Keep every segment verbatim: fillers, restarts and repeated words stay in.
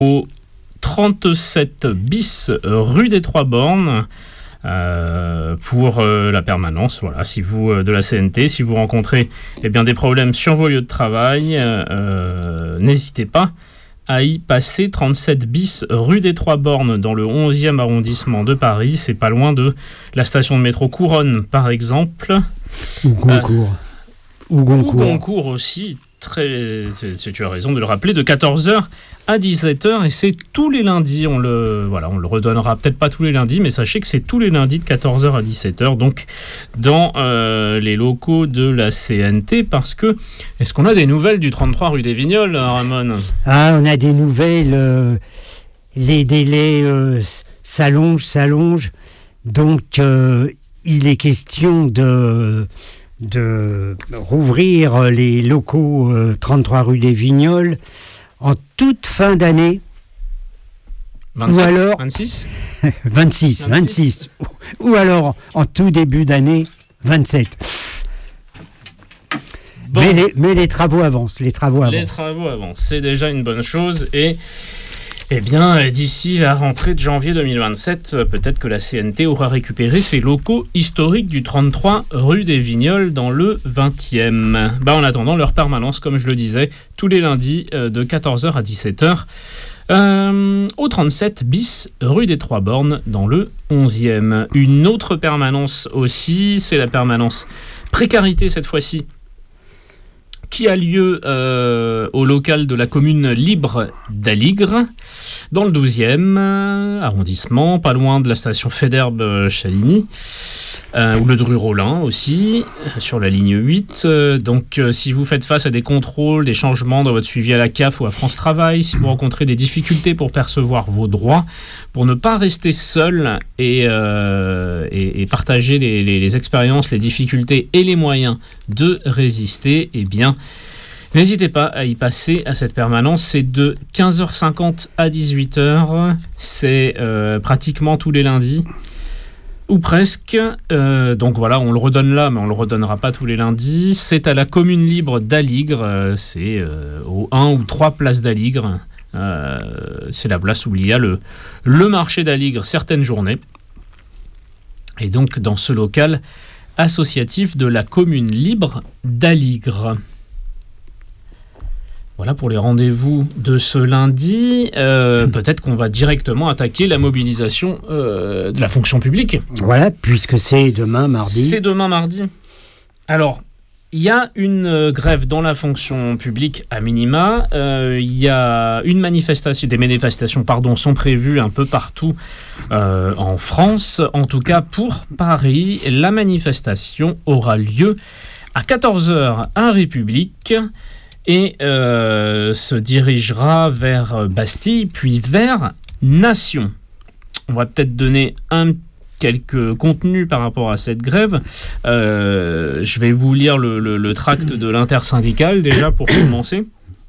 au trente-sept bis rue des Trois Bornes. Euh, pour euh, la permanence, voilà, si vous euh, de la C N T, si vous rencontrez eh bien, des problèmes sur vos lieux de travail, euh, n'hésitez pas à y passer. Trente-sept bis rue des Trois Bornes dans le onzième arrondissement de Paris, c'est pas loin de la station de métro Couronne par exemple, ou Goncourt, euh, ou Goncourt. ou Goncourt aussi. Très, c'est, c'est, tu as raison de le rappeler, de quatorze heures à dix-sept heures, et c'est tous les lundis. On le, voilà, on le redonnera peut-être pas tous les lundis, mais sachez que c'est tous les lundis de quatorze heures à dix-sept heures, donc dans euh, les locaux de la C N T. Parce que, est-ce qu'on a des nouvelles du trente-trois rue des Vignoles, Ramon ? Ah, on a des nouvelles. Euh, les délais euh, s'allongent, s'allongent. Donc, euh, il est question de... de rouvrir les locaux euh, trente-trois rue des Vignoles en toute fin d'année. vingt-sept, ou alors vingt-six vingt-six, vingt-six. Ou alors en tout début d'année, vingt-sept. Bon. Mais, les, mais les travaux avancent, les travaux avancent. Les travaux avancent, c'est déjà une bonne chose. Et eh bien, d'ici la rentrée de janvier deux mille vingt-sept, peut-être que la C N T aura récupéré ses locaux historiques du trente-trois rue des Vignoles dans le vingtième. Bah, en attendant, leur permanence, comme je le disais, tous les lundis euh, de quatorze heures à dix-sept heures, euh, au trente-sept bis rue des Trois Bornes dans le onzième. Une autre permanence aussi, c'est la permanence précarité cette fois-ci, qui a lieu euh, au local de la commune libre d'Aligre, dans le douzième arrondissement, pas loin de la station Fédère-Chaligny, euh, ou le Dru-Rollin aussi, sur la ligne huit. Euh, donc, euh, si vous faites face à des contrôles, des changements dans votre suivi à la C A F ou à France Travail, si vous rencontrez des difficultés pour percevoir vos droits, pour ne pas rester seul et, euh, et, et partager les, les, les expériences, les difficultés et les moyens de résister, eh bien, n'hésitez pas à y passer à cette permanence. C'est de quinze heures cinquante à dix-huit heures. C'est euh, pratiquement tous les lundis, ou presque. Euh, donc voilà, on le redonne là, mais on ne le redonnera pas tous les lundis. C'est à la commune libre d'Aligre. Euh, c'est euh, au un ou trois place d'Aligre. Euh, c'est la place où il y a le, le marché d'Aligre certaines journées. Et donc dans ce local associatif de la commune libre d'Aligre. Voilà pour les rendez-vous de ce lundi. Euh, peut-être qu'on va directement attaquer la mobilisation euh, de la fonction publique. Voilà, puisque c'est demain mardi. C'est demain mardi. Alors, il y a une euh, grève dans la fonction publique à minima. Euh, il y a une manifestation, des manifestations pardon, sont prévues un peu partout euh, en France. En tout cas, pour Paris, la manifestation aura lieu à quatorze heures à République et euh, se dirigera vers Bastille, puis vers Nation. On va peut-être donner un quelques contenus par rapport à cette grève. Euh, je vais vous lire le, le, le tract de l'intersyndicale déjà pour commencer.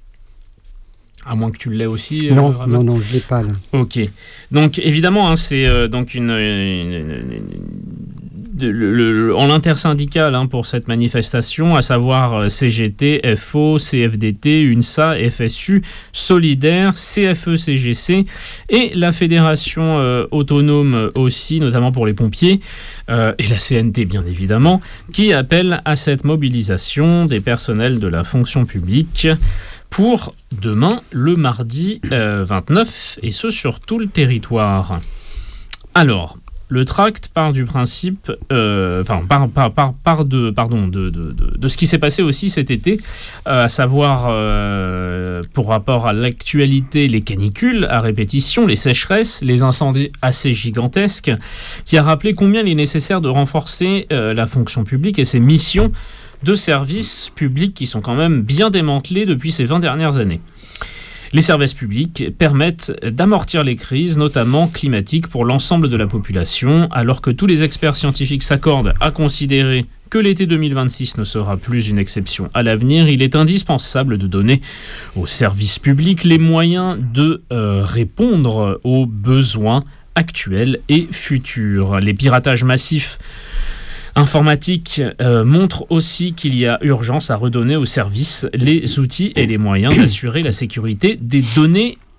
À moins que tu l'aies aussi. Non, euh, non, non, je l'ai pas là. Ok. Donc évidemment, hein, c'est euh, donc une, une, une, une de, le, le, en l'intersyndicale hein, pour cette manifestation, à savoir C G T, F O, C F D T, UNSA, F S U, Solidaire, C F E C G C et la Fédération euh, autonome aussi, notamment pour les pompiers, euh, et la C N T bien évidemment, qui appellent à cette mobilisation des personnels de la fonction publique pour demain, le mardi euh, vingt-neuf, et ce sur tout le territoire. Alors, le tract part du principe, euh, enfin, part, part, part, part de, pardon, de, de, de, de ce qui s'est passé aussi cet été, euh, à savoir, euh, pour rapport à l'actualité, les canicules à répétition, les sécheresses, les incendies assez gigantesques, qui a rappelé combien il est nécessaire de renforcer euh, la fonction publique et ses missions de services publics qui sont quand même bien démantelés depuis ces vingt dernières années. Les services publics permettent d'amortir les crises, notamment climatiques, pour l'ensemble de la population, alors que tous les experts scientifiques s'accordent à considérer que l'été deux mille vingt-six ne sera plus une exception à l'avenir. Il est indispensable de donner aux services publics les moyens de euh, répondre aux besoins actuels et futurs. Les piratages massifs informatique euh, montre aussi qu'il y a urgence à redonner aux services les outils et les moyens d'assurer la sécurité des données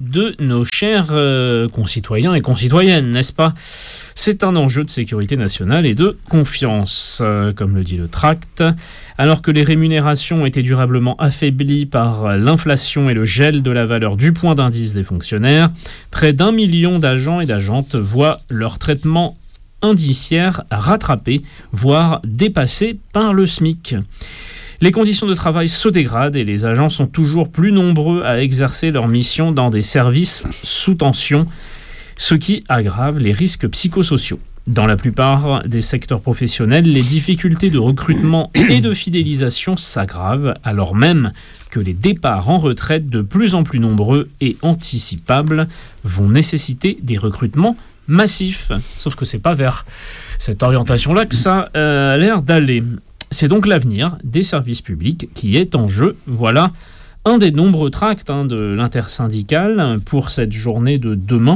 de nos chers euh, concitoyens et concitoyennes, n'est-ce pas ? C'est un enjeu de sécurité nationale et de confiance, euh, comme le dit le tract. Alors que les rémunérations étaient durablement affaiblies par l'inflation et le gel de la valeur du point d'indice des fonctionnaires, près d'un million d'agents et d'agentes voient leur traitement indiciaire rattrapé, voire dépassé par le SMIC. Les conditions de travail se dégradent et les agents sont toujours plus nombreux à exercer leur mission dans des services sous tension, ce qui aggrave les risques psychosociaux. Dans la plupart des secteurs professionnels, les difficultés de recrutement et de fidélisation s'aggravent, alors même que les départs en retraite de plus en plus nombreux et anticipables vont nécessiter des recrutements massifs. Sauf que c'est pas vers cette orientation-là que ça euh, a l'air d'aller. C'est donc l'avenir des services publics qui est en jeu. Voilà un des nombreux tracts hein, de l'intersyndicale pour cette journée de demain.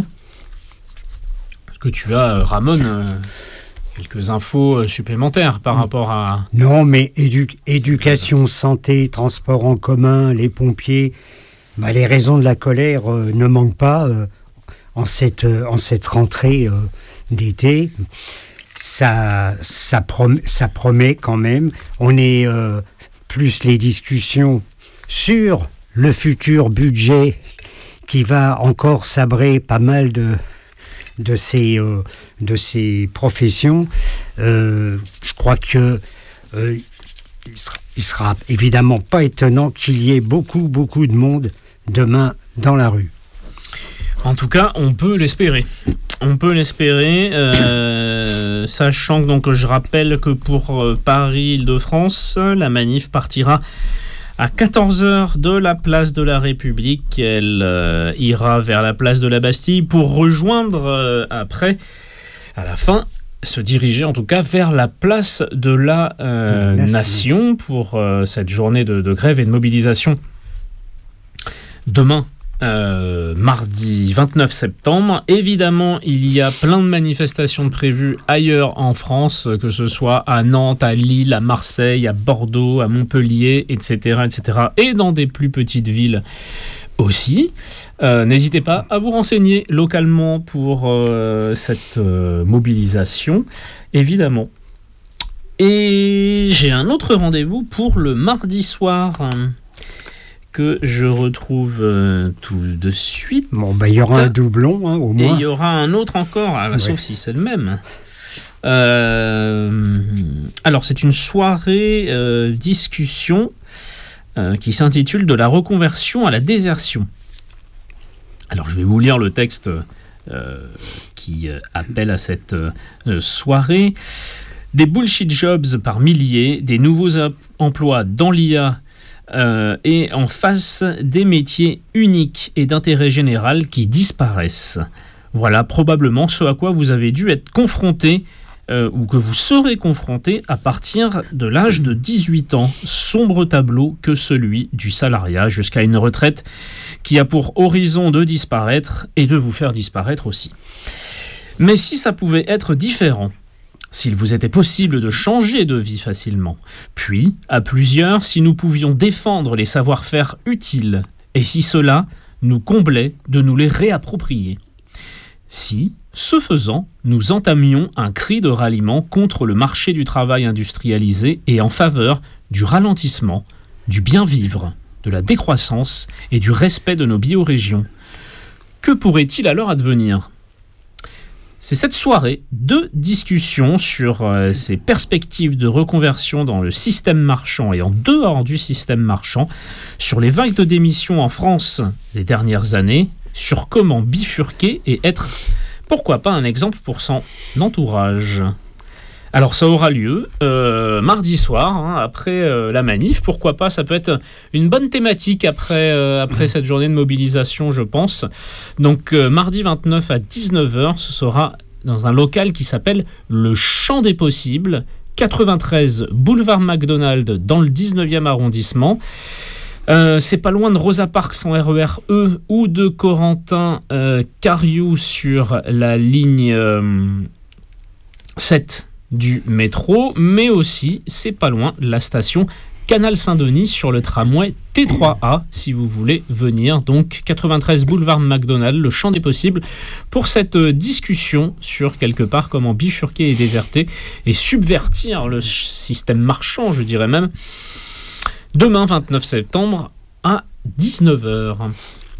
Est-ce que tu as, Ramon, euh, quelques infos supplémentaires par rapport à... Non, mais édu- éducation, santé, transport en commun, les pompiers, bah, les raisons de la colère euh, ne manquent pas euh, en, cette, euh, en cette rentrée euh, d'été. Ça, ça, prom- ça promet quand même. On est euh, plus les discussions sur le futur budget qui va encore sabrer pas mal de... de ces, euh, de ces professions, euh, je crois que euh, il sera, il sera évidemment pas étonnant qu'il y ait beaucoup, beaucoup de monde demain dans la rue. En tout cas, on peut l'espérer. On peut l'espérer, euh, sachant que donc, je rappelle que pour euh, Paris-Île-de-France, la manif partira à quatorze heures de la place de la République. Elle euh, ira vers la place de la Bastille pour rejoindre euh, après, à la fin, se diriger en tout cas vers la place de la euh, Nation. Nation pour euh, cette journée de, de grève et de mobilisation. Demain, Euh, mardi vingt-neuf septembre. Évidemment, il y a plein de manifestations prévues ailleurs en France, que ce soit à Nantes, à Lille, à Marseille, à Bordeaux, à Montpellier, et cetera, et cetera, et dans des plus petites villes aussi. Euh, n'hésitez pas à vous renseigner localement pour euh, cette euh, mobilisation, évidemment. Et j'ai un autre rendez-vous pour le mardi soir, hein, que je retrouve euh, tout de suite. Bon, ben, il y aura un doublon, hein, au moins. Et il y aura un autre encore, ah, ouais. Sauf si c'est le même. Euh, alors, c'est une soirée euh, discussion euh, qui s'intitule « De la reconversion à la désertion ». Alors, je vais vous lire le texte euh, qui euh, appelle à cette euh, soirée. Des bullshit jobs par milliers, des nouveaux ap- emplois dans l'I A Euh, et en face des métiers uniques et d'intérêt général qui disparaissent. Voilà probablement ce à quoi vous avez dû être confronté euh, ou que vous serez confronté à partir de l'âge de dix-huit ans. Sombre tableau que celui du salariat jusqu'à une retraite qui a pour horizon de disparaître et de vous faire disparaître aussi. Mais si ça pouvait être différent, s'il vous était possible de changer de vie facilement, puis, à plusieurs, si nous pouvions défendre les savoir-faire utiles, et si cela nous comblait de nous les réapproprier. Si, ce faisant, nous entamions un cri de ralliement contre le marché du travail industrialisé et en faveur du ralentissement, du bien-vivre, de la décroissance et du respect de nos biorégions. Que pourrait-il alors advenir ? C'est cette soirée de discussion sur euh, ces perspectives de reconversion dans le système marchand et en dehors du système marchand, sur les vagues de démissions en France des dernières années, sur comment bifurquer et être, pourquoi pas, un exemple pour son entourage. Alors ça aura lieu euh, mardi soir, hein, après euh, la manif, pourquoi pas, ça peut être une bonne thématique après, euh, après cette journée de mobilisation, je pense. Donc euh, mardi vingt-neuf à dix-neuf heures, ce sera dans un local qui s'appelle Le Champ des Possibles, quatre-vingt-treize boulevard McDonald, dans le dix-neuvième arrondissement. Euh, c'est pas loin de Rosa Parks en R E R E ou de Corentin euh, Cariou sur la ligne euh, sept du métro, mais aussi c'est pas loin de la station Canal Saint-Denis sur le tramway T trois A, si vous voulez venir. Donc quatre-vingt-treize boulevard McDonald, le champ des possibles, pour cette discussion sur quelque part comment bifurquer et déserter et subvertir le système marchand, je dirais même. Demain, vingt-neuf septembre, à dix-neuf heures.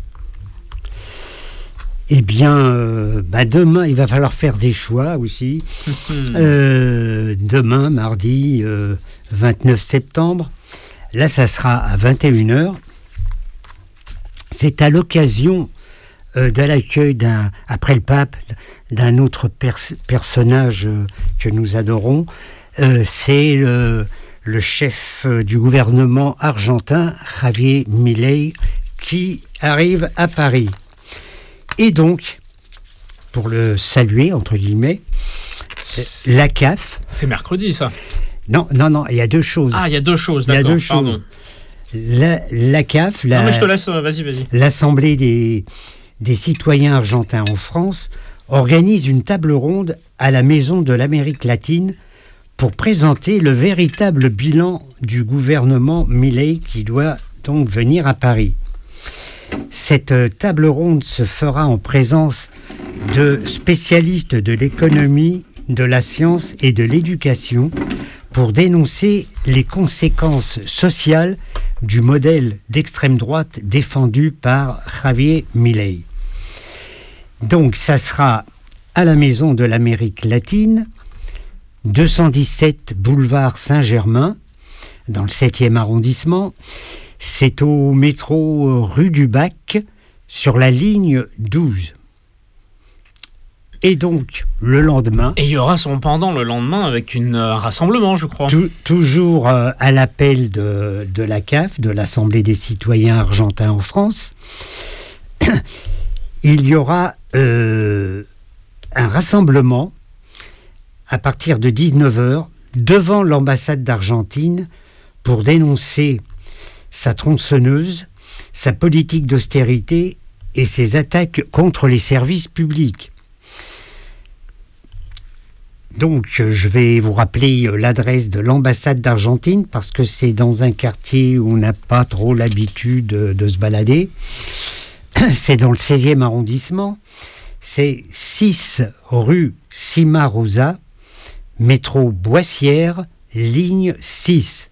Eh bien, euh, bah demain, il va falloir faire des choix aussi. euh, demain, mardi euh, vingt-neuf septembre, là, ça sera à vingt et une heures. C'est à l'occasion euh, de l'accueil d'un, après le pape, d'un autre pers- personnage euh, que nous adorons. Euh, c'est le, le chef euh, du gouvernement argentin, Javier Milei, qui arrive à Paris. Et donc, pour le saluer, entre guillemets, la C A F... C'est mercredi, ça. Non, non, non, il y a deux choses. Ah, il y a deux choses, d'accord. Il y a deux pardon. choses. La, la C A F, la, non, mais je te laisse, vas-y, vas-y. l'Assemblée des, des citoyens argentins en France, organise une table ronde à la Maison de l'Amérique latine pour présenter le véritable bilan du gouvernement Milei qui doit donc venir à Paris. Cette table ronde se fera en présence de spécialistes de l'économie, de la science et de l'éducation pour dénoncer les conséquences sociales du modèle d'extrême droite défendu par Javier Milei. Donc ça sera à la Maison de l'Amérique latine, deux cent dix-sept boulevard Saint-Germain, dans le septième arrondissement. C'est au métro rue du Bac, sur la ligne douze. Et donc, le lendemain... Et il y aura son pendant le lendemain avec une, un rassemblement, je crois. Tout, toujours euh, à l'appel de, de la C A F, de l'Assemblée des citoyens argentins en France, il y aura euh, un rassemblement à partir de dix-neuf heures devant l'ambassade d'Argentine pour dénoncer sa tronçonneuse, sa politique d'austérité et ses attaques contre les services publics. Donc, je vais vous rappeler l'adresse de l'ambassade d'Argentine parce que c'est dans un quartier où on n'a pas trop l'habitude de, de se balader. C'est dans le seizième arrondissement. C'est six rue Cimarosa, métro Boissière, ligne six.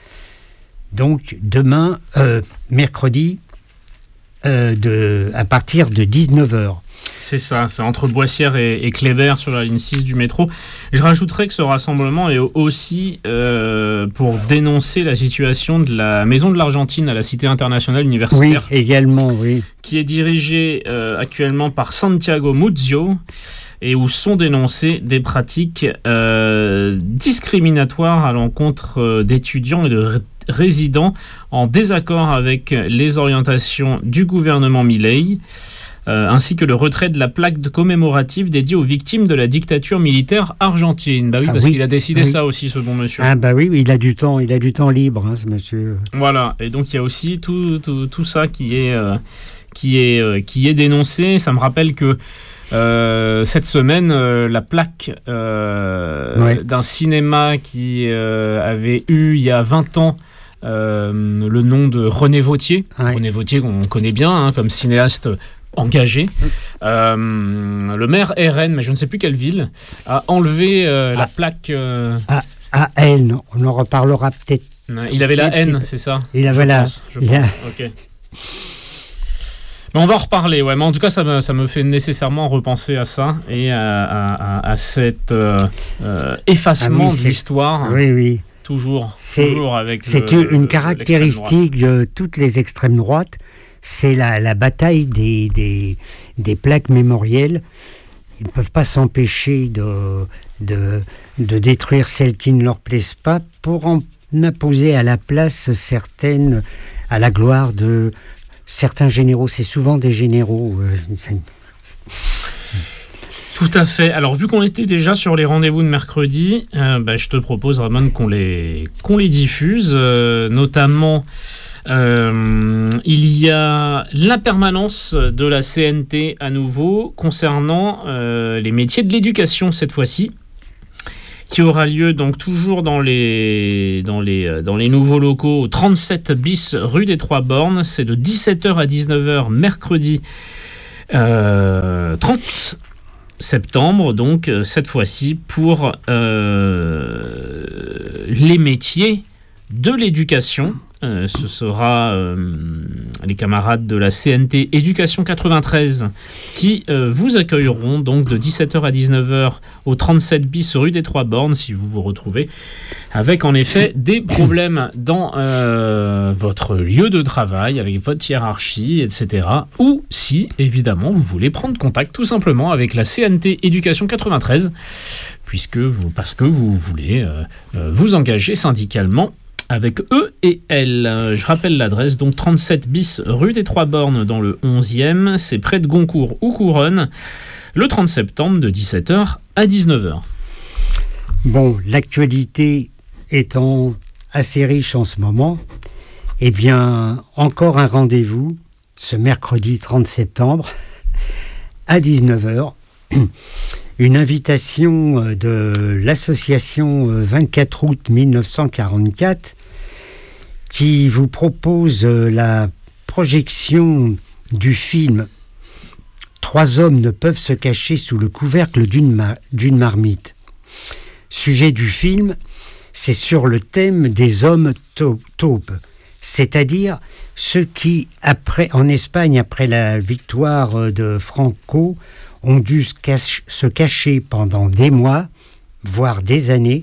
Donc, demain, euh, mercredi, euh, de, à partir de dix-neuf heures. C'est ça, c'est entre Boissière et, et Kléber sur la ligne six du métro. Je rajouterais que ce rassemblement est aussi euh, pour dénoncer la situation de la Maison de l'Argentine à la Cité internationale universitaire. Oui, également, oui. Qui est dirigée euh, actuellement par Santiago Muzio et où sont dénoncées des pratiques euh, discriminatoires à l'encontre euh, d'étudiants et de ré- résidents en désaccord avec les orientations du gouvernement Milei. Euh, ainsi que le retrait de la plaque de commémorative dédiée aux victimes de la dictature militaire argentine. Bah oui, ah parce oui, qu'il a décidé oui. ça aussi, ce bon monsieur. Ah bah oui, il a du temps, il a du temps libre, hein, ce monsieur. Voilà, et donc il y a aussi tout, tout, tout ça qui est, euh, qui, est, euh, qui est dénoncé. Ça me rappelle que euh, cette semaine, euh, la plaque euh, ouais. d'un cinéma qui euh, avait eu il y a vingt ans euh, le nom de René Vauthier. Ouais. René Vauthier qu'on connaît bien hein, comme cinéaste engagé. Euh, le maire R N, mais je ne sais plus quelle ville, a enlevé euh, ah, la plaque... Euh... Ah, ah, elle, non. On en reparlera peut-être. Il avait la haine, c'est ça? Il avait la... Pense, je pense. Ok. Mais on va en reparler, ouais. Mais en tout cas, ça me, ça me fait nécessairement repenser à ça et à, à, à cet euh, euh, effacement ah oui, de l'histoire. Oui, oui. Toujours, c'est, toujours avec C'est le, une caractéristique de toutes les extrêmes droites. C'est la, la bataille des, des, des plaques mémorielles. Ils ne peuvent pas s'empêcher de, de, de détruire celles qui ne leur plaisent pas pour en imposer à la place certaines, à la gloire de certains généraux. C'est souvent des généraux. Euh, Tout à fait. Alors, vu qu'on était déjà sur les rendez-vous de mercredi, euh, bah, je te propose, Ramon, qu'on les, qu'on les diffuse, euh, notamment... Euh, il y a la permanence de la C N T à nouveau concernant euh, les métiers de l'éducation cette fois-ci. qui aura lieu donc toujours dans les, dans les, dans les nouveaux locaux au trente-sept bis rue des Trois Bornes. C'est de dix-sept heures à dix-neuf heures mercredi euh, trente septembre, donc euh, cette fois-ci pour euh, les métiers de l'éducation. Euh, ce sera euh, les camarades de la C N T Éducation quatre-vingt-treize qui euh, vous accueilleront donc de dix-sept heures à dix-neuf heures au trente-sept bis rue des Trois Bornes si vous vous retrouvez avec en effet des problèmes dans euh, votre lieu de travail, avec votre hiérarchie, et cetera. Ou si évidemment vous voulez prendre contact tout simplement avec la C N T Éducation quatre-vingt-treize puisque vous, parce que vous voulez euh, euh, vous engager syndicalement avec eux et elles. Je rappelle l'adresse, donc trente-sept bis rue des Trois Bornes dans le onzième, c'est près de Goncourt ou Couronne, le trente septembre de dix-sept heures à dix-neuf heures. Bon, l'actualité étant assez riche en ce moment, eh bien, encore un rendez-vous ce mercredi trente septembre à dix-neuf heures. Une invitation de l'association vingt-quatre août mille neuf cent quarante-quatre qui vous propose la projection du film « Trois hommes ne peuvent se cacher sous le couvercle d'une, mar- d'une marmite ». Sujet du film, c'est sur le thème des hommes taupes, c'est-à-dire ceux qui, après, en Espagne, après la victoire de Franco, ont dû se, cache, se cacher pendant des mois, voire des années,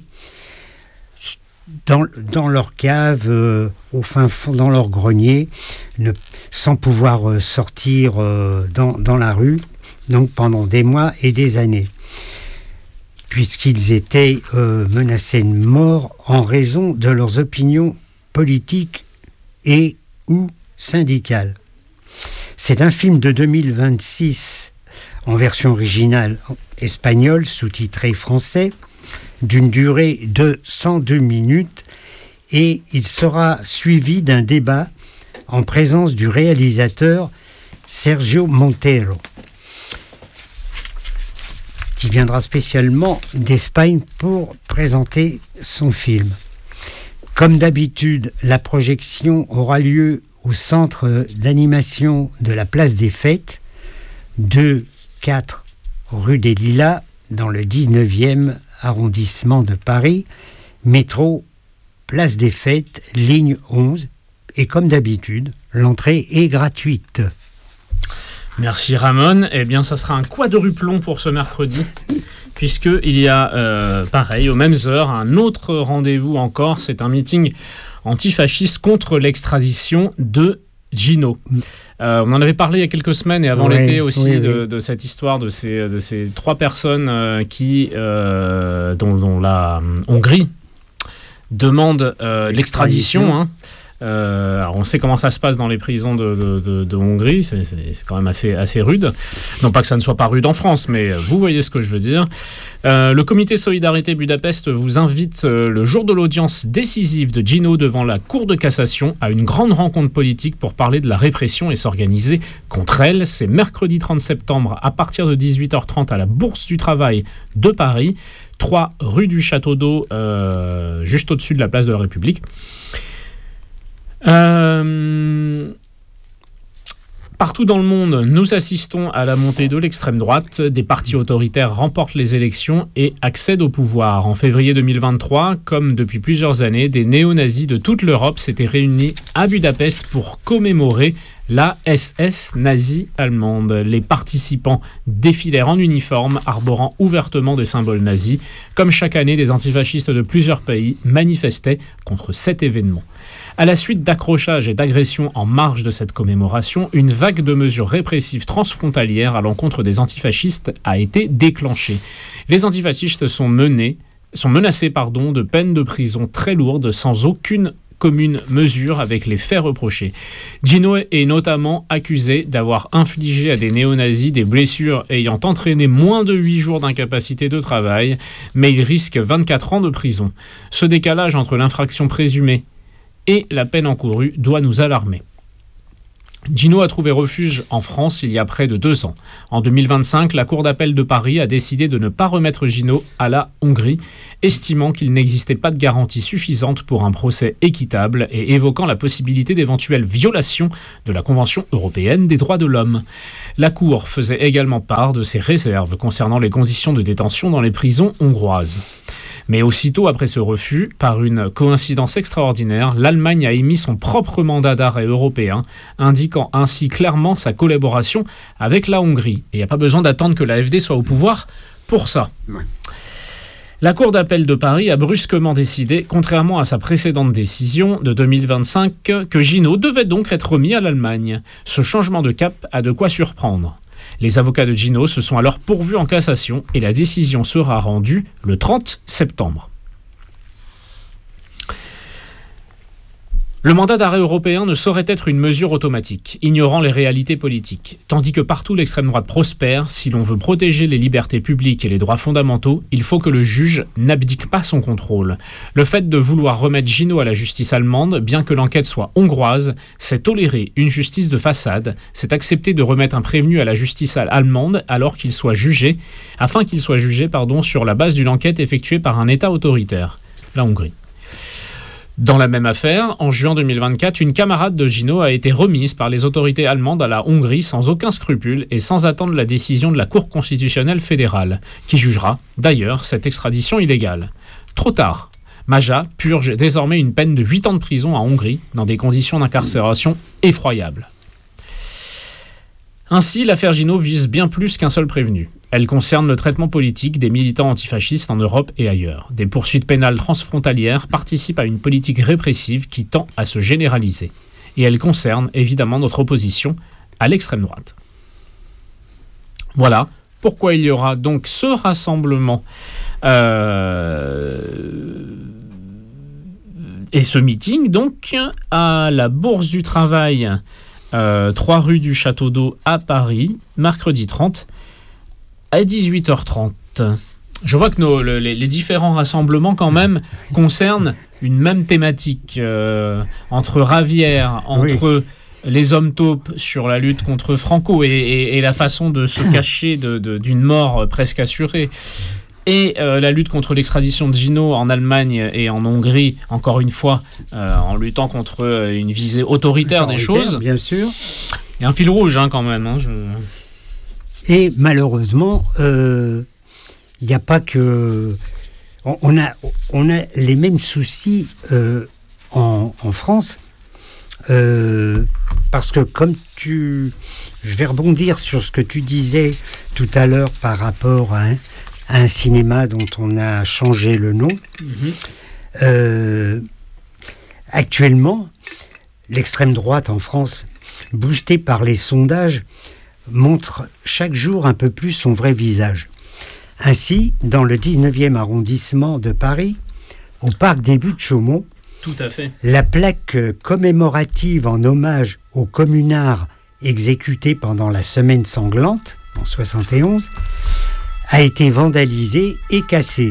dans, dans leur cave, euh, au fin fond, dans leur grenier, ne, sans pouvoir euh, sortir euh, dans, dans la rue, donc pendant des mois et des années, puisqu'ils étaient euh, menacés de mort en raison de leurs opinions politiques et ou syndicales. C'est un film de deux mille vingt-six en version originale espagnole, sous-titré français, d'une durée de cent deux minutes, et il sera suivi d'un débat en présence du réalisateur Sergio Montero, qui viendra spécialement d'Espagne pour présenter son film. Comme d'habitude, la projection aura lieu au centre d'animation de la Place des Fêtes, deux quatre rue des Lilas, dans le dix-neuvième arrondissement de Paris, métro Place des Fêtes, ligne onze. Et comme d'habitude, l'entrée est gratuite. Merci Ramon. Eh bien, ça sera un quadruplon pour ce mercredi, puisqu'il y a, euh, pareil, aux mêmes heures, un autre rendez-vous encore. C'est un meeting antifasciste contre l'extradition de Gino. Euh, on en avait parlé il y a quelques semaines et avant oui, l'été aussi oui, de, oui. de cette histoire de ces, de ces trois personnes euh, qui, euh, dont, dont la Hongrie demande euh, l'extradition. l'extradition. Hein. Euh, alors on sait comment ça se passe dans les prisons de, de, de, de Hongrie, c'est, c'est, c'est quand même assez, assez rude. Non pas que ça ne soit pas rude en France, mais vous voyez ce que je veux dire. Euh, le comité Solidarité Budapest vous invite euh, le jour de l'audience décisive de Gino devant la Cour de cassation à une grande rencontre politique pour parler de la répression et s'organiser contre elle. C'est mercredi trente septembre à partir de dix-huit heures trente à la Bourse du Travail de Paris, trois rue du Château d'Eau, euh, juste au-dessus de la place de la République. Euh, partout dans le monde, nous assistons à la montée de l'extrême droite. Des partis autoritaires remportent les élections et accèdent au pouvoir. En février deux mille vingt-trois, comme depuis plusieurs années, des néo-nazis de toute l'Europe s'étaient réunis à Budapest pour commémorer la S S nazie allemande. Les participants défilèrent en uniforme, arborant ouvertement des symboles nazis. Comme chaque année, des antifascistes de plusieurs pays manifestaient contre cet événement. À la suite d'accrochages et d'agressions en marge de cette commémoration, une vague de mesures répressives transfrontalières à l'encontre des antifascistes a été déclenchée. Les antifascistes sont, menés, sont menacés pardon, de peines de prison très lourdes sans aucune commune mesure avec les faits reprochés. Gino est notamment accusé d'avoir infligé à des néo-nazis des blessures ayant entraîné moins de huit jours d'incapacité de travail, mais il risque vingt-quatre ans de prison. Ce décalage entre l'infraction présumée et la peine encourue doit nous alarmer. Gino a trouvé refuge en France il y a près de deux ans. En deux mille vingt-cinq, la Cour d'appel de Paris a décidé de ne pas remettre Gino à la Hongrie, estimant qu'il n'existait pas de garantie suffisante pour un procès équitable et évoquant la possibilité d'éventuelles violations de la Convention européenne des droits de l'homme. La Cour faisait également part de ses réserves concernant les conditions de détention dans les prisons hongroises. Mais aussitôt après ce refus, par une coïncidence extraordinaire, l'Allemagne a émis son propre mandat d'arrêt européen, indiquant ainsi clairement sa collaboration avec la Hongrie. Et il n'y a pas besoin d'attendre que l'A F D soit au pouvoir pour ça. Ouais. La Cour d'appel de Paris a brusquement décidé, contrairement à sa précédente décision de deux mille vingt-cinq, que Gino devait donc être remis à l'Allemagne. Ce changement de cap a de quoi surprendre. Les avocats de Gino se sont alors pourvus en cassation et la décision sera rendue le trente septembre. Le mandat d'arrêt européen ne saurait être une mesure automatique, ignorant les réalités politiques. Tandis que partout l'extrême droite prospère, si l'on veut protéger les libertés publiques et les droits fondamentaux, il faut que le juge n'abdique pas son contrôle. Le fait de vouloir remettre Gino à la justice allemande, bien que l'enquête soit hongroise, c'est tolérer une justice de façade, c'est accepter de remettre un prévenu à la justice allemande alors qu'il soit jugé, afin qu'il soit jugé pardon, sur la base d'une enquête effectuée par un État autoritaire, la Hongrie. Dans la même affaire, en juin deux mille vingt-quatre, une camarade de Gino a été remise par les autorités allemandes à la Hongrie sans aucun scrupule et sans attendre la décision de la Cour constitutionnelle fédérale, qui jugera, d'ailleurs, cette extradition illégale. Trop tard. Maja purge désormais une peine de huit ans de prison en Hongrie, dans des conditions d'incarcération effroyables. Ainsi, l'affaire Gino vise bien plus qu'un seul prévenu. Elle concerne le traitement politique des militants antifascistes en Europe et ailleurs. Des poursuites pénales transfrontalières participent à une politique répressive qui tend à se généraliser. Et elle concerne évidemment notre opposition à l'extrême droite. Voilà pourquoi il y aura donc ce rassemblement euh, et ce meeting donc à la Bourse du Travail, euh, trois rue du Château d'Eau à Paris, mercredi trente. À dix-huit heures trente. Je vois que nos, le, les, les différents rassemblements, quand même, concernent une même thématique. Euh, entre Ravière, entre oui. les hommes taupes sur la lutte contre Franco et, et, et la façon de se cacher de, de, d'une mort presque assurée, et euh, la lutte contre l'extradition de Gino en Allemagne et en Hongrie, encore une fois, euh, en luttant contre une visée autoritaire, autoritaire des choses. Bien sûr. Il y a un fil rouge, hein, quand même. Hein, je... Et malheureusement, il euh, n'y a pas que... On, on, a, on a les mêmes soucis euh, en, en France, euh, parce que comme tu... Je vais rebondir sur ce que tu disais tout à l'heure par rapport à un, à un cinéma dont on a changé le nom. Mm-hmm. Euh, actuellement, l'extrême droite en France, boostée par les sondages, montre chaque jour un peu plus son vrai visage. Ainsi, dans le dix-neuvième arrondissement de Paris, au parc des Buttes-Chaumont, tout à fait. La plaque commémorative en hommage aux communards exécutés pendant la Semaine sanglante, en soixante et onze, a été vandalisée et cassée.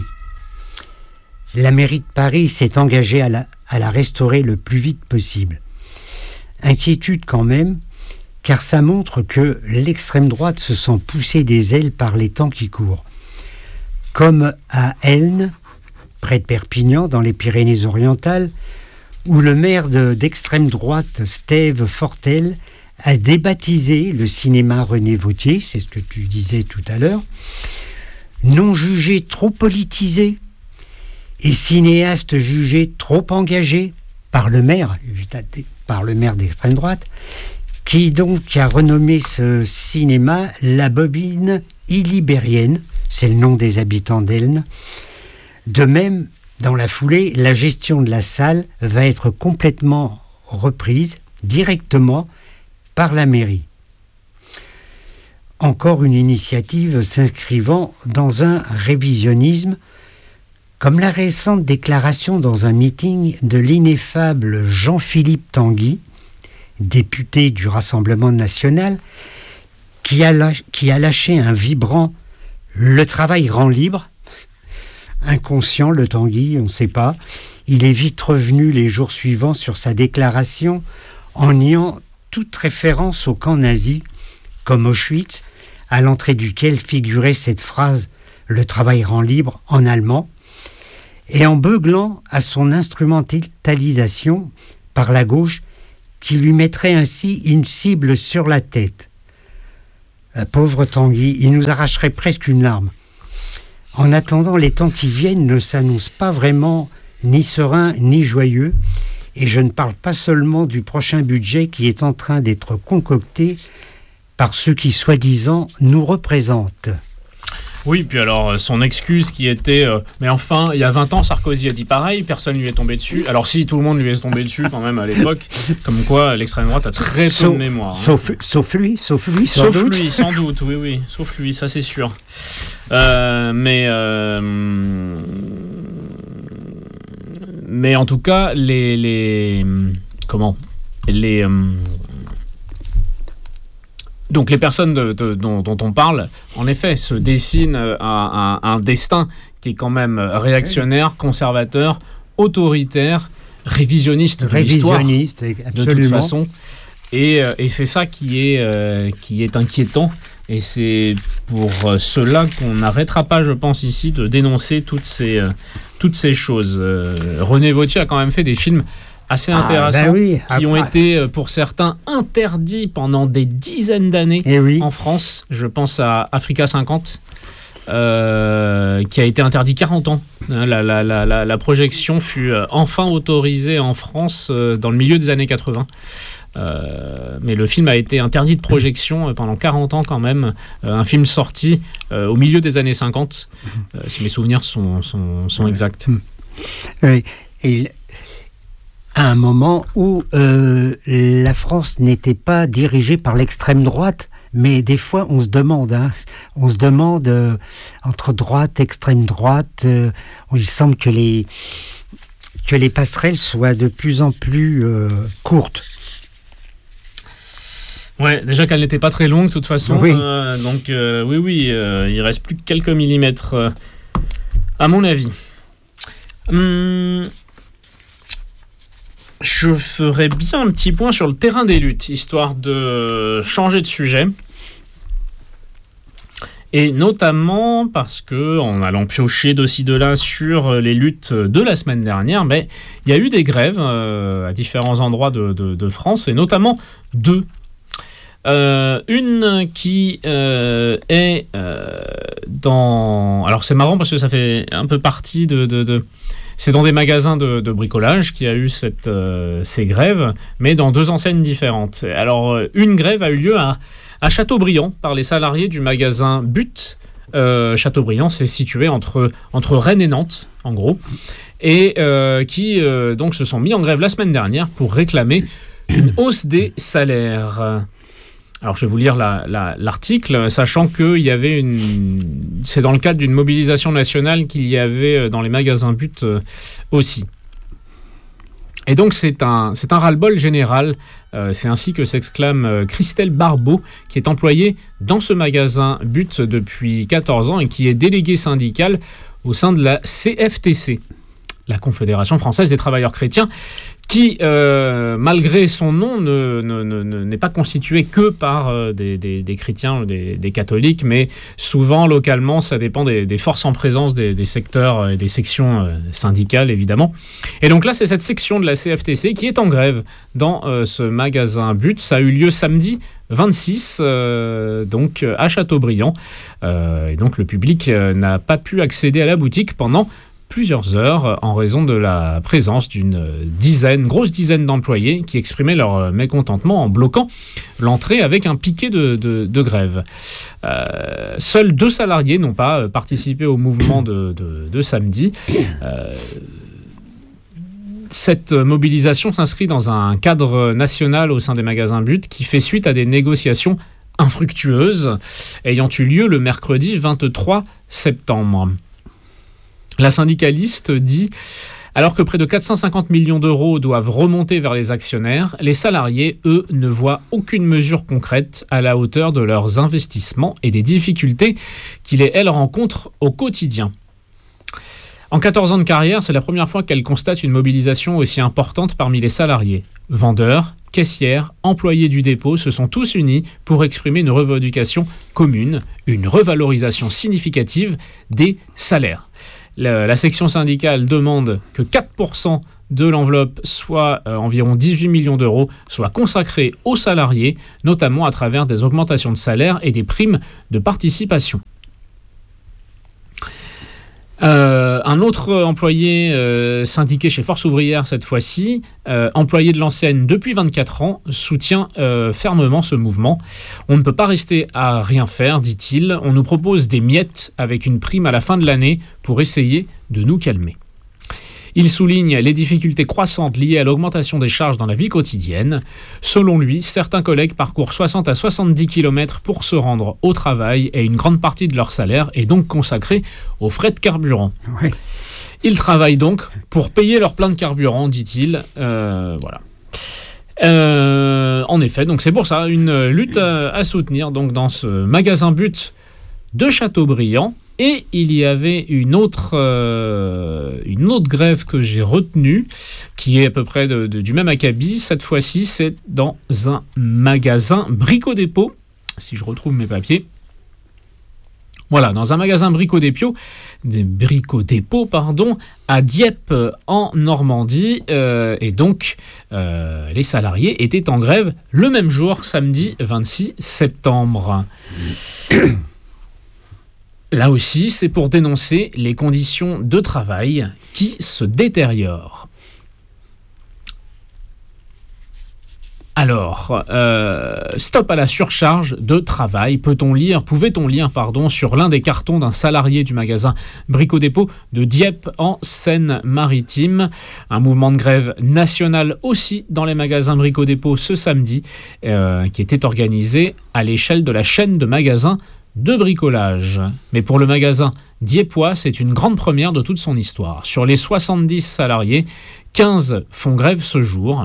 La mairie de Paris s'est engagée à la, à la restaurer le plus vite possible. Inquiétude quand même, car ça montre que l'extrême droite se sent pousser des ailes par les temps qui courent. Comme à Elne, près de Perpignan, dans les Pyrénées-Orientales, où le maire de, d'extrême droite, Steve Fortel, a débaptisé le cinéma René Vautier, c'est ce que tu disais tout à l'heure, non jugé trop politisé et cinéaste jugé trop engagé par le maire, par le maire d'extrême droite, qui donc a renommé ce cinéma La Bobine Illibérienne, c'est le nom des habitants d'Elne. De même, dans la foulée, la gestion de la salle va être complètement reprise directement par la mairie. Encore une initiative s'inscrivant dans un révisionnisme, comme la récente déclaration dans un meeting de l'ineffable Jean-Philippe Tanguy, député du Rassemblement national, qui a, lâché, qui a lâché un vibrant « Le travail rend libre ». Inconscient, le Tanguy, on ne sait pas. Il est vite revenu les jours suivants sur sa déclaration en niant toute référence au camp nazi, comme Auschwitz, à l'entrée duquel figurait cette phrase « Le travail rend libre » en allemand, et en beuglant à son instrumentalisation par la gauche qui lui mettrait ainsi une cible sur la tête. La pauvre Tanguy, il nous arracherait presque une larme. En attendant, les temps qui viennent ne s'annoncent pas vraiment ni sereins ni joyeux, et je ne parle pas seulement du prochain budget qui est en train d'être concocté par ceux qui, soi-disant, nous représentent. Oui, puis alors, son excuse qui était euh, « Mais enfin, il y a vingt ans, Sarkozy a dit pareil, personne lui est tombé dessus. » Alors si, tout le monde lui est tombé dessus quand même à l'époque, comme quoi l'extrême droite a très peu sauf, de mémoire. Sauf, hein. sauf lui, sauf lui, sans sauf doute. lui, sans doute, oui, oui, sauf lui, ça c'est sûr. Euh, mais... Euh, mais en tout cas, les... les comment les... Euh, Donc les personnes de, de, dont, dont on parle, en effet, se dessinent un, un, un destin qui est quand même réactionnaire, conservateur, autoritaire, révisionniste de révisionniste, l'histoire, absolument. de toute façon. Et, et c'est ça qui est, euh, qui est inquiétant. Et c'est pour cela qu'on n'arrêtera pas, je pense, ici, de dénoncer toutes ces, euh, toutes ces choses. Euh, René Vauthier a quand même fait des films assez intéressants, ah, ben oui. qui ah, ont ah. été, pour certains, interdits pendant des dizaines d'années Eh oui. en France. Je pense à Africa cinquante, euh, qui a été interdit quarante ans. La, la, la, la, la projection fut enfin autorisée en France euh, dans le milieu des années quatre-vingts. Euh, mais le film a été interdit de projection pendant quarante ans quand même. Euh, un film sorti euh, au milieu des années cinquante, euh, si mes souvenirs sont, sont, sont exacts. Oui. Et à un moment où euh, la France n'était pas dirigée par l'extrême droite, mais des fois on se demande, hein, on se demande euh, entre droite, extrême droite, euh, il semble que les, que les passerelles soient de plus en plus euh, courtes. Ouais, déjà qu'elle n'était pas très longue de toute façon, oui. Euh, donc euh, oui, oui, euh, il reste plus que quelques millimètres, euh, à mon avis. Hum... Je ferais bien un petit point sur le terrain des luttes, histoire de changer de sujet. Et notamment parce que, en allant piocher d'aussi de là sur les luttes de la semaine dernière, ben, il y a eu des grèves euh, à différents endroits de, de, de France, et notamment deux. Euh, une qui euh, est euh, dans... Alors c'est marrant parce que ça fait un peu partie de... de, de... C'est dans des magasins de, de bricolage qu'il y a eu cette, euh, ces grèves, mais dans deux enseignes différentes. Alors, une grève a eu lieu à, à Châteaubriand par les salariés du magasin But. Euh, Châteaubriand, c'est situé entre, entre Rennes et Nantes, en gros, et euh, qui euh, donc se sont mis en grève la semaine dernière pour réclamer une hausse des salaires. Alors, je vais vous lire la, la, l'article, sachant qu'il y avait une... C'est dans le cadre d'une mobilisation nationale qu'il y avait dans les magasins But aussi. Et donc, c'est un, c'est un ras-le-bol général. Euh, c'est ainsi que s'exclame Christelle Barbeau, qui est employée dans ce magasin But depuis quatorze ans et qui est déléguée syndicale au sein de la C F T C, la Confédération française des travailleurs chrétiens, qui, euh, malgré son nom, ne, ne, ne, n'est pas constitué que par euh, des, des, des chrétiens ou des, des catholiques, mais souvent, localement, ça dépend des, des forces en présence des, des secteurs et des sections euh, syndicales, évidemment. Et donc là, c'est cette section de la C F T C qui est en grève dans euh, ce magasin But. Ça a eu lieu samedi vingt-six, euh, donc à Châteaubriand. Euh, et donc le public euh, n'a pas pu accéder à la boutique pendant plusieurs heures en raison de la présence d'une dizaine, grosse dizaine d'employés qui exprimaient leur mécontentement en bloquant l'entrée avec un piquet de, de, de grève. Euh, seuls deux salariés n'ont pas participé au mouvement de, de, de samedi. Euh, cette mobilisation s'inscrit dans un cadre national au sein des magasins But qui fait suite à des négociations infructueuses ayant eu lieu le mercredi vingt-trois septembre. La syndicaliste dit « Alors que près de quatre cent cinquante millions d'euros doivent remonter vers les actionnaires, les salariés, eux, ne voient aucune mesure concrète à la hauteur de leurs investissements et des difficultés qu'ils et elles rencontrent au quotidien. » En quatorze ans de carrière, c'est la première fois qu'elle constate une mobilisation aussi importante parmi les salariés. Vendeurs, caissières, employés du dépôt se sont tous unis pour exprimer une revendication commune, une revalorisation significative des salaires. La, la section syndicale demande que quatre pour cent de l'enveloppe, soit euh, environ dix-huit millions d'euros, soit consacrée aux salariés, notamment à travers des augmentations de salaire et des primes de participation. Euh, un autre employé euh, syndiqué chez Force Ouvrière cette fois-ci, euh, employé de l'enseigne depuis vingt-quatre ans, soutient euh, fermement ce mouvement. On ne peut pas rester à rien faire, dit-il. On nous propose des miettes avec une prime à la fin de l'année pour essayer de nous calmer. Il souligne les difficultés croissantes liées à l'augmentation des charges dans la vie quotidienne. Selon lui, certains collègues parcourent soixante à soixante-dix kilomètres pour se rendre au travail et une grande partie de leur salaire est donc consacrée aux frais de carburant. Oui. Ils travaillent donc pour payer leur plein de carburant, dit-il. Euh, voilà. Euh, en effet, donc c'est pour ça une lutte à, à soutenir donc dans ce magasin But de Châteaubriand. Et il y avait une autre, euh, une autre grève que j'ai retenue, qui est à peu près de, de, du même acabit. Cette fois-ci, c'est dans un magasin Brico Dépôt, si je retrouve mes papiers. Voilà, dans un magasin Brico Dépôt, Brico Dépôt, pardon, à Dieppe, en Normandie. Euh, et donc, euh, les salariés étaient en grève le même jour, samedi vingt-six septembre. Là aussi, c'est pour dénoncer les conditions de travail qui se détériorent. Alors, euh, stop à la surcharge de travail. Peut-on lire, pouvait-on lire, pardon, sur l'un des cartons d'un salarié du magasin Brico Dépôt de Dieppe en Seine-Maritime. Un mouvement de grève national aussi dans les magasins Brico Dépôt ce samedi, euh, qui était organisé à l'échelle de la chaîne de magasins de bricolage. Mais pour le magasin dieppois, c'est une grande première de toute son histoire. Sur les soixante-dix salariés, quinze font grève ce jour,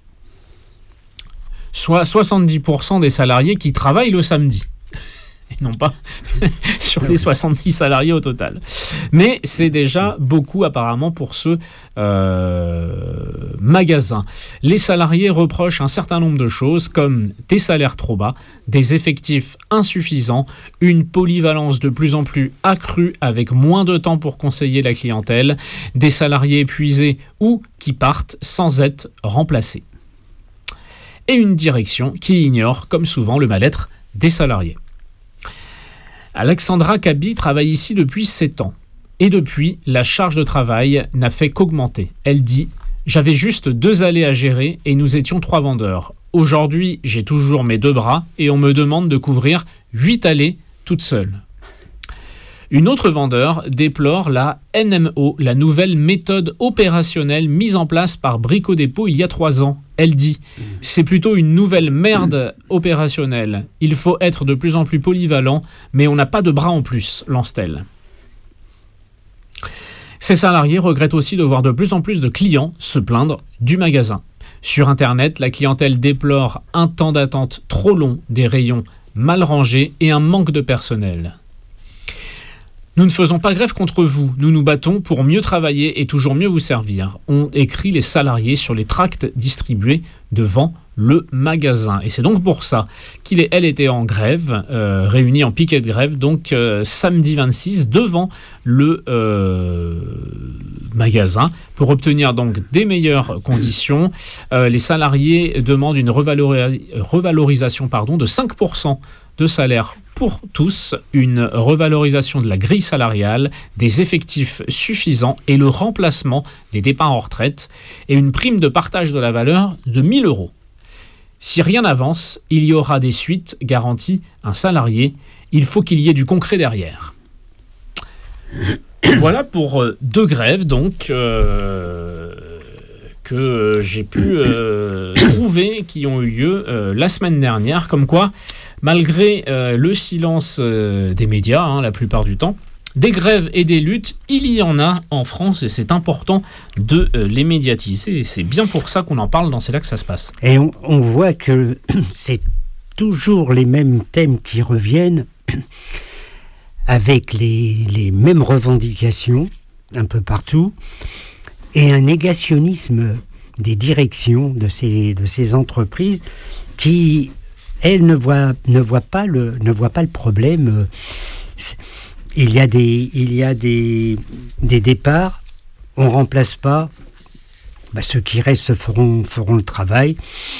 soit soixante-dix pour cent des salariés qui travaillent le samedi. Et non pas sur les soixante-dix salariés au total. Mais c'est déjà beaucoup apparemment pour ce euh, magasin. Les salariés reprochent un certain nombre de choses comme des salaires trop bas, des effectifs insuffisants, une polyvalence de plus en plus accrue avec moins de temps pour conseiller la clientèle, des salariés épuisés ou qui partent sans être remplacés. Et une direction qui ignore, comme souvent, le mal-être des salariés. Alexandra Cabi travaille ici depuis sept ans. Et depuis, la charge de travail n'a fait qu'augmenter. Elle dit « J'avais juste deux allées à gérer et nous étions trois vendeurs. Aujourd'hui, j'ai toujours mes deux bras et on me demande de couvrir huit allées toute seule. » Une autre vendeur déplore la N M O, la nouvelle méthode opérationnelle mise en place par Brico Dépôt il y a trois ans. Elle dit « C'est plutôt une nouvelle merde opérationnelle. Il faut être de plus en plus polyvalent, mais on n'a pas de bras en plus, lance-t-elle. » Ces salariés regrettent aussi de voir de plus en plus de clients se plaindre du magasin. Sur Internet, la clientèle déplore un temps d'attente trop long, des rayons mal rangés et un manque de personnel. Nous ne faisons pas grève contre vous, nous nous battons pour mieux travailler et toujours mieux vous servir, ont écrit les salariés sur les tracts distribués devant le magasin. Et c'est donc pour ça qu'il et elle étaient en grève, euh, réunis en piquet de grève, donc euh, samedi vingt-six, devant le euh, magasin, pour obtenir donc des meilleures conditions. Euh, les salariés demandent une revalori- revalorisation pardon, de cinq pour cent de salaire pour tous, une revalorisation de la grille salariale, des effectifs suffisants et le remplacement des départs en retraite et une prime de partage de la valeur de mille euros. Si rien n'avance, il y aura des suites, garantit un salarié. Il faut qu'il y ait du concret derrière. Voilà pour euh, deux grèves donc euh, que euh, j'ai pu euh, trouver qui ont eu lieu euh, la semaine dernière, comme quoi malgré euh, le silence euh, des médias, hein, la plupart du temps, des grèves et des luttes, il y en a en France et c'est important de euh, les médiatiser. Et c'est bien pour ça qu'on en parle dans C'est là que ça se passe. Et on, on voit que c'est toujours les mêmes thèmes qui reviennent avec les, les mêmes revendications un peu partout et un négationnisme des directions de ces, de ces entreprises qui, elles, ne voient, ne voient pas le, ne voient pas le problème. Il y a des, il y a des, des départs, on ne remplace pas, bah, ceux qui restent feront, feront le travail,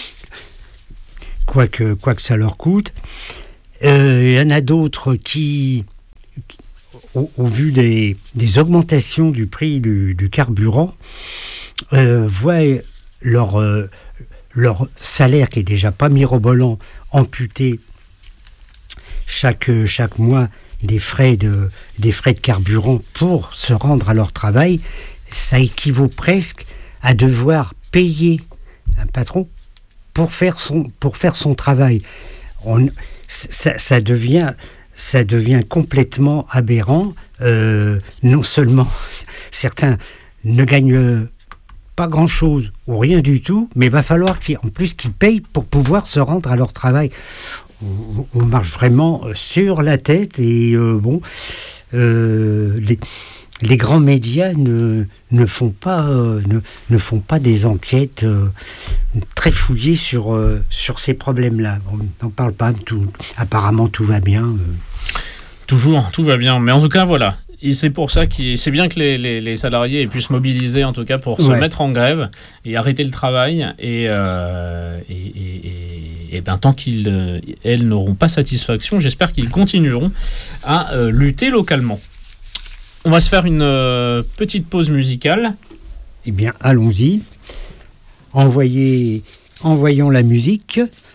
quoi que, quoi que ça leur coûte. Euh, il y en a d'autres qui, qui au, au vu des, des augmentations du prix du, du carburant, euh, voient leur, euh, leur salaire, qui est déjà pas mirobolant, amputé chaque, chaque mois des frais, de, des frais de carburant pour se rendre à leur travail. Ça équivaut presque à devoir payer un patron pour faire son, pour faire son travail. On, ça, ça, devient, ça devient complètement aberrant. Euh, non seulement certains ne gagnent pas grand-chose ou rien du tout, mais il va falloir qu'ils, en plus qu'ils payent pour pouvoir se rendre à leur travail. On, on marche vraiment sur la tête et euh, bon, euh, les, les grands médias ne, ne, font pas, euh, ne, ne font pas des enquêtes euh, très fouillées sur, euh, sur ces problèmes-là. On n'en parle pas, tout, apparemment tout va bien. Euh. Toujours, tout va bien. Mais en tout cas, voilà. Et c'est pour ça que c'est bien que les, les, les salariés aient pu se mobiliser, en tout cas, pour se ouais. mettre en grève et arrêter le travail. Et, euh, et, et, et, et ben, tant qu'ils, elles n'auront pas satisfaction, j'espère qu'ils continueront à euh, lutter localement. On va se faire une euh, petite pause musicale. Eh bien, allons-y. Envoyez, envoyons la musique.